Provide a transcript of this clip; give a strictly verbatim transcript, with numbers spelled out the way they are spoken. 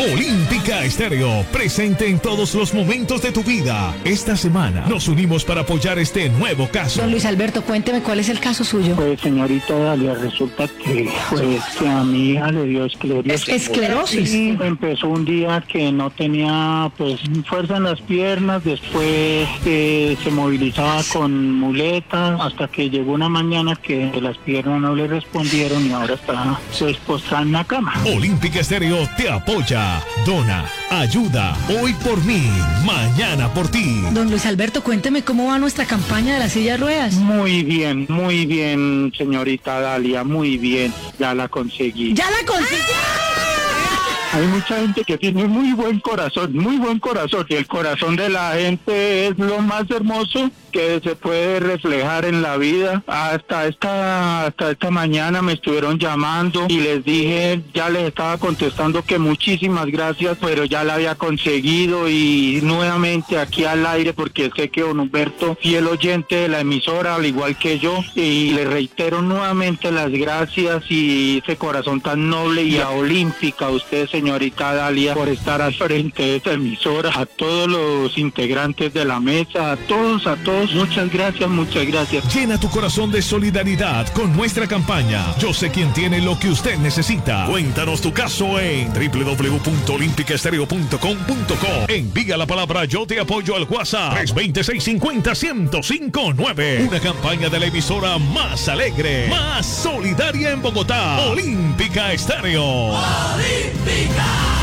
Olímpica Estéreo, presente en todos los momentos de tu vida. Esta semana nos unimos para apoyar este nuevo caso. Don Luis Alberto, cuénteme cuál es el caso suyo. Pues señorita Dalia, resulta que pues que a mi hija le dio esclerosis. ¿Es esclerosis? Sí, empezó un día que no tenía pues fuerza en las piernas, después eh, se movilizaba con muletas, hasta que llegó una mañana que las piernas no le respondieron y ahora está pues postrada en la cama. Olímpica Estéreo te apoya, dona, ayuda, hoy por mí, mañana por ti. Don Luis Alberto, cuénteme cómo va nuestra campaña de la silla de ruedas. Muy bien, muy bien, señorita Dalia, muy bien, ya la conseguí. ¡Ya la conseguí! Hay mucha gente que tiene muy buen corazón, muy buen corazón, y el corazón de la gente es lo más hermoso que se puede reflejar en la vida. Hasta esta hasta esta mañana me estuvieron llamando y les dije, ya les estaba contestando que muchísimas gracias, pero ya la había conseguido, y nuevamente aquí al aire, porque sé que don Humberto, fiel oyente de la emisora, al igual que yo, y le reitero nuevamente las gracias y ese corazón tan noble, y a Olímpica, usted, señorita Dalia, por estar al frente de esta emisora, a todos los integrantes de la mesa, a todos, a todos, muchas gracias, muchas gracias. Llena tu corazón de solidaridad con nuestra campaña. Yo sé quién tiene lo que usted necesita. Cuéntanos tu caso en doble u doble u doble u punto olímpica estéreo punto com punto co. Envía la palabra yo te apoyo al WhatsApp tres dos cero, seis cinco cero, uno cero cinco nueve. Una campaña de la emisora más alegre, más solidaria en Bogotá. Olímpica Estéreo. Olímpica.